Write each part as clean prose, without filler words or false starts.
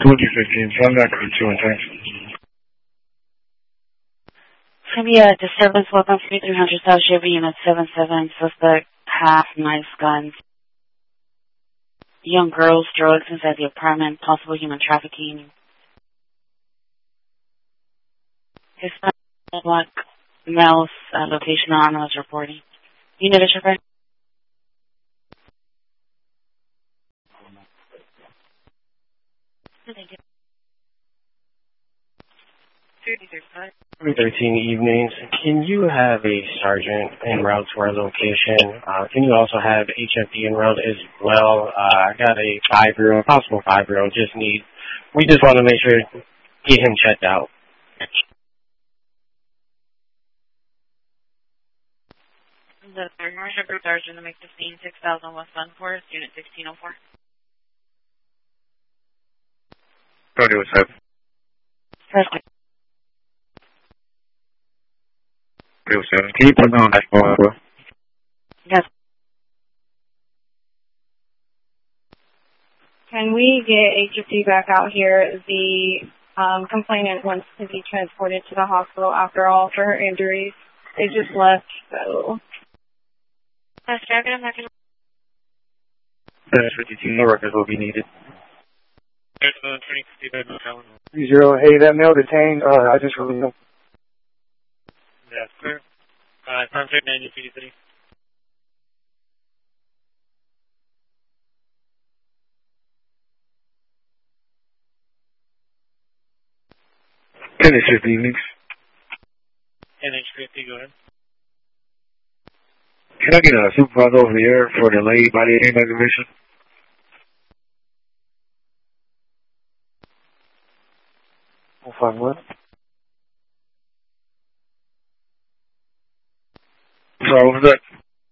2015, so I'm not going to intense. It's going to be a disturbance weapon 3300 South Chevy Unit 77, suspect, half, knife, guns. Young girls, drugs inside the apartment, possible human trafficking. Hispanic, black, males, location anonymous reporting. Unit is reporting. Thank you. 13 evenings. Can you have a sergeant en route to our location? Can you also have HFD en route as well? I got a 5-year-old, possible 5-year-old. We just want to make sure get him checked out. The 3rd Marshal Group Sergeant to make the scene 6000 West Sun Forest, Unit 1604. 3007. Perfect. 307. Can you put me on that phone, bro? Yes. Can we get HFD back out here? The complainant wants to be transported to the hospital after all for her injuries. They just left, so... That's Dragon, I'm not going to... That's 52. No records will be needed. 30, hey, that male detained, I just released him. That's clear. Contact 9053. NH50 evenings. NH50, go ahead. Can I get a supervisor over the air for delayed body aim activation? We'll find what? Sorry, what was that?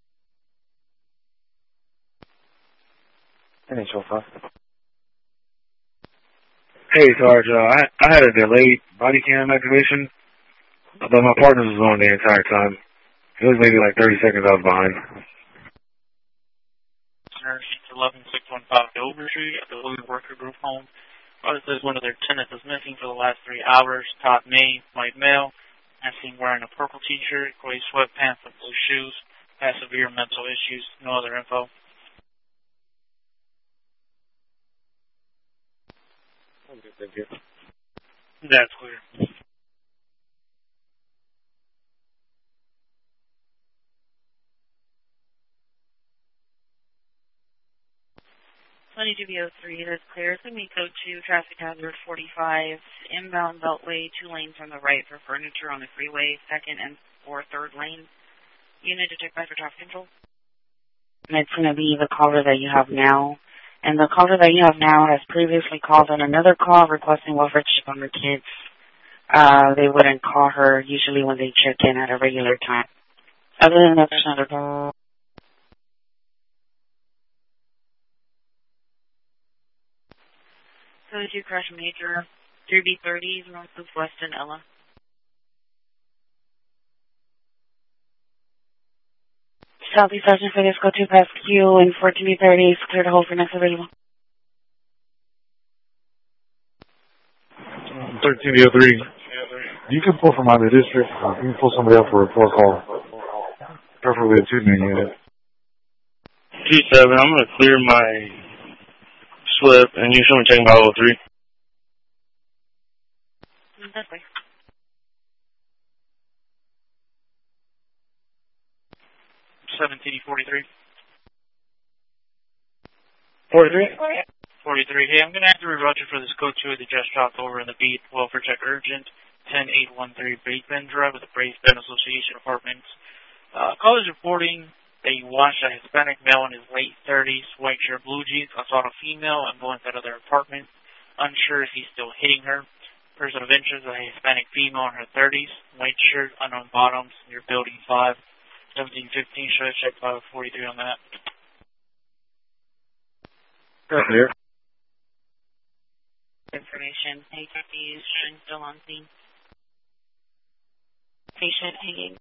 NH05. Hey, Sarge, I had a delayed body cam activation, but my partner was on the entire time. It was maybe like 30 seconds I was behind. Sheets 11615 Dover Street at the William Worker Group home. It says one of their tenants is missing for the last 3 hours. Top name, white male. As seen wearing a purple t-shirt, gray sweatpants, and blue shoes. Has severe mental issues. No other info. Okay, thank you. That's clear. 22B03, that's clear. It's going to be code 2, traffic hazard 45, inbound beltway, 2 lanes on the right for furniture on the freeway, 2nd or 3rd lane. Unit to check by for traffic control. And it's going to be the caller that you have now. And the caller that you have now has previously called on another call requesting welfare check on her kids. They wouldn't call her usually when they check in at a regular time. Other than that, there's another call. 22 Crash Major, 3B30, north of Weston, Ella. Southeast Sergeant Figures, go to past Q and 14B30 is clear to hold for next available. 1303. You can pull from either district. You can pull somebody up for a 4 call. Preferably a 2-man unit. G7, I'm going to clear my slip, and you show me checking by 03. That way. 1743. 43? 43. Hey, I'm going to have to reroute you for this code 2 that just dropped over in the beat. Welfare check urgent. 10813 Bateman Drive with the Braves Bend Association Apartments. Callers reporting that you watched a Hispanic male in his late 30s, white shirt, blue jeans, assault a female and go inside of their apartment. Unsure if he's still hitting her. Person of interest, a Hispanic female in her 30s, white shirt, unknown bottoms, near Building 5. 1715, should I check 543 on that? Clear. Information, HIP is still on scene. Patient hanging.